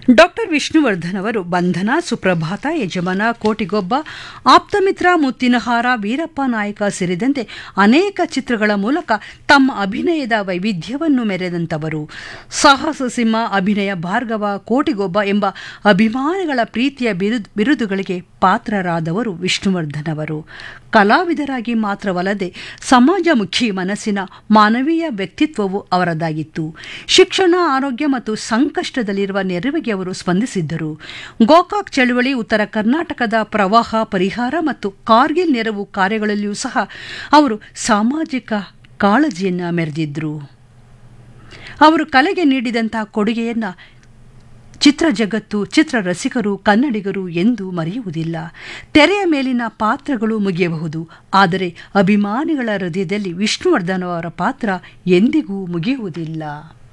Doctor Vishnuvardhan ಅವರು ಬಂಧನ, ಸುಪ್ರಭಾತ, ಯಜಮಾನ, ಕೋಟಿಗೊಬ್ಬ, ಆಪ್ತಮಿತ್ರ, ಮುತ್ತಿನಹಾರ, ವೀರಪ್ಪ ನಾಯಕ ಸೇರಿದಂತೆ ಅನೇಕ ಚಿತ್ರಗಳ ಮೂಲಕ ತಮ್ಮ ಅಭಿನಯದ ವೈವಿಧ್ಯವನ್ನು ಮೆರೆದಂತವರು. ಸಾಹಸ ಸಿಂಹ, ಅಭಿನಯ ಭಾರ್ಗವ, ಕೋಟಿಗೊಬ್ಬ ಎಂಬ ಅಭಿಮಾನಿಗಳ ಪ್ರೀತಿಯ ಬಿರುದುಗಳಿಗೆ ಪಾತ್ರರಾದವರು ವಿಷ್ಣುವರ್ಧನ್ ಅವರು. ಕಲಾವಿದರಾಗಿ ಮಾತ್ರವಲ್ಲದೆ ಸಮಾಜಮುಖಿ ಮನಸ್ಸಿನ ಮಾನವೀಯ ವ್ಯಕ್ತಿತ್ವವು ಅವರದಾಗಿತ್ತು. ಶಿಕ್ಷಣ, ಆರೋಗ್ಯ ಮತ್ತು ಸಂಕಷ್ಟದಲ್ಲಿರುವ ನೆರವಿಗೆ ಅವರು ಸ್ಪಂದಿಸಿದ್ದರು. ಗೋಕಾಕ್ ಚಳವಳಿ, ಉತ್ತರ ಕರ್ನಾಟಕದ ಪ್ರವಾಹ ಪರಿಹಾರ ಮತ್ತು ಕಾರ್ಗಿಲ್ ನೆರವು ಕಾರ್ಯಗಳಲ್ಲಿಯೂ ಸಹ ಅವರು ಸಾಮಾಜಿಕ ಕಾಳಜಿಯನ್ನು ಮೆರೆದಿದ್ದರು. ಅವರು ಕಲೆಗೆ ನೀಡಿದಂತಹ ಕೊಡುಗೆಯನ್ನು ಚಿತ್ರ ಜಗತ್ತು, ಚಿತ್ರ ರಸಿಕರು, ಕನ್ನಡಿಗರು ಎಂದೂ ಮರೆಯುವುದಿಲ್ಲ. ತೆರೆಯ ಮೇಲಿನ ಪಾತ್ರಗಳು ಮುಗಿಯಬಹುದು, ಆದರೆ ಅಭಿಮಾನಿಗಳ ಹೃದಯದಲ್ಲಿ ವಿಷ್ಣುವರ್ಧನ್ ಅವರ ಪಾತ್ರ ಎಂದಿಗೂ ಮುಗಿಯುವುದಿಲ್ಲ.